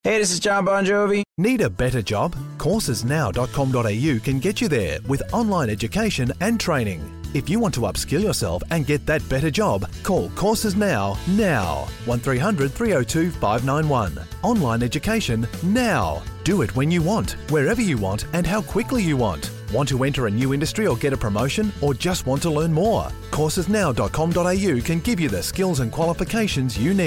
Hey, this is John Bon Jovi. Need a better job? Coursesnow.com.au can get you there with online education and training. If you want to upskill yourself and get that better job, call Courses Now. 1300 302 591. Online education now. Do it when you want, wherever you want, and how quickly you want. Want to enter a new industry or get a promotion, or just want to learn more? Coursesnow.com.au can give you the skills and qualifications you need.